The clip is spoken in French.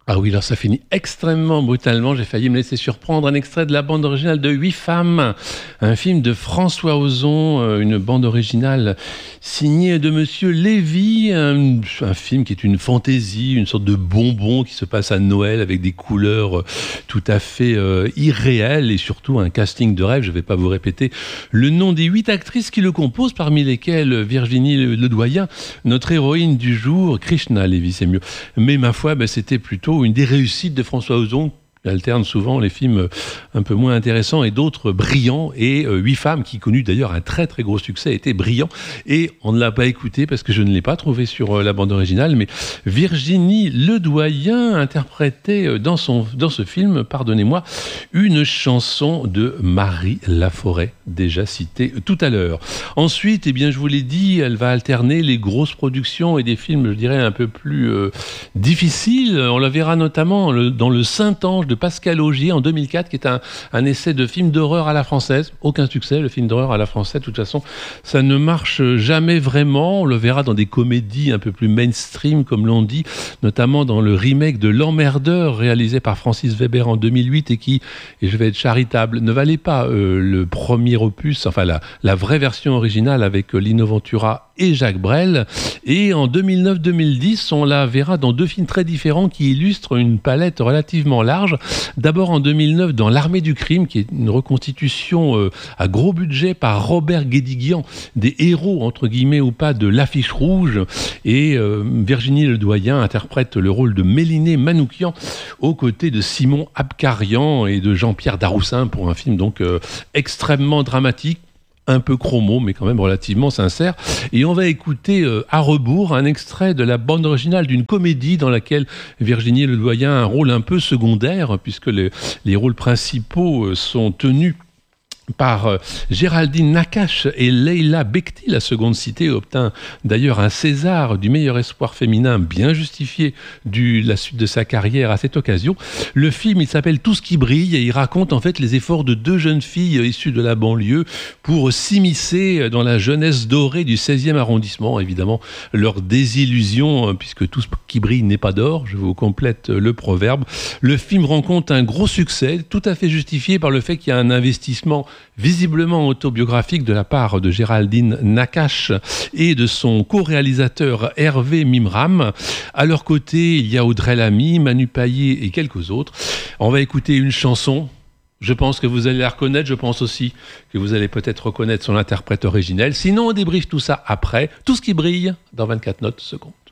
Ah oui, alors ça finit extrêmement brutalement. J'ai failli me laisser surprendre. Un extrait de la bande originale de 8 femmes, un film de François Ozon, une bande originale signée de Monsieur Lévy, un film qui est une fantaisie, une sorte de bonbon qui se passe à Noël avec des couleurs tout à fait irréelles et surtout un casting de rêve. Je ne vais pas vous répéter le nom des 8 actrices qui le composent, parmi lesquelles Virginie Ledoyen, notre héroïne du jour, Krishna Lévy, c'est mieux. Mais ma foi, c'était plutôt une des réussites de François Ozon. Il alterne souvent les films un peu moins intéressants et d'autres brillants. Et 8 femmes, qui connut d'ailleurs un très très gros succès, étaient brillants. Et on ne l'a pas écouté parce que je ne l'ai pas trouvé sur la bande originale. Mais Virginie Ledoyen interprétait dans ce film, pardonnez-moi, une chanson de Marie Laforêt, déjà citée tout à l'heure. Ensuite, eh bien, je vous l'ai dit, elle va alterner les grosses productions et des films, je dirais, un peu plus difficiles. On la verra notamment dans Le Saint-Ange de Pascal Augier en 2004, qui est un essai de film d'horreur à la française. Aucun succès, le film d'horreur à la française. De toute façon, ça ne marche jamais vraiment. On le verra dans des comédies un peu plus mainstream, comme l'on dit, notamment dans le remake de L'Emmerdeur, réalisé par Francis Weber en 2008 et qui, et je vais être charitable, ne valait pas le premier opus, enfin la vraie version originale avec Lino Ventura et Jacques Brel. Et en 2009-2010, on la verra dans 2 films très différents qui illustrent une palette relativement large. D'abord en 2009 dans L'Armée du crime, qui est une reconstitution à gros budget par Robert Guédiguian des héros, entre guillemets ou pas, de L'Affiche rouge. Et Virginie Ledoyen interprète le rôle de Mélinée Manoukian aux côtés de Simon Abkarian et de Jean-Pierre Daroussin pour un film donc extrêmement dramatique, un peu chromo, mais quand même relativement sincère. Et on va écouter à rebours un extrait de la bande originale d'une comédie dans laquelle Virginie Ledoyen a un rôle un peu secondaire, puisque les rôles principaux sont tenus par Géraldine Nakache et Leila Bekti. La seconde citée obtint d'ailleurs un César du meilleur espoir féminin, bien justifié la suite de sa carrière à cette occasion. Le film, il s'appelle Tout ce qui brille et il raconte en fait les efforts de 2 jeunes filles issues de la banlieue pour s'immiscer dans la jeunesse dorée du 16e arrondissement. Évidemment, leur désillusion, puisque tout ce qui brille n'est pas d'or, je vous complète le proverbe. Le film rencontre un gros succès, tout à fait justifié par le fait qu'il y a un investissement visiblement autobiographique de la part de Géraldine Nakache et de son co-réalisateur Hervé Mimram. À leur côté, il y a Audrey Lamy, Manu Payet et quelques autres. On va écouter une chanson. Je pense que vous allez la reconnaître. Je pense aussi que vous allez peut-être reconnaître son interprète originel. Sinon, on débriefe tout ça après. Tout ce qui brille dans 24 notes secondes.